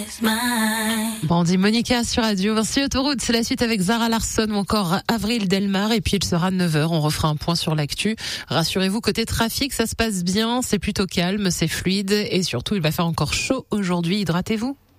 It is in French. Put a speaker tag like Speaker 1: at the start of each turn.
Speaker 1: Bon, on dit Monica sur Radio. Merci Autoroute, c'est la suite avec Zara Larsson ou encore Avril Delmar. Et puis il sera 9h, on refera un point sur l'actu. Rassurez-vous, côté trafic, ça se passe bien, c'est plutôt calme, c'est fluide et surtout il va faire encore chaud aujourd'hui. Hydratez-vous.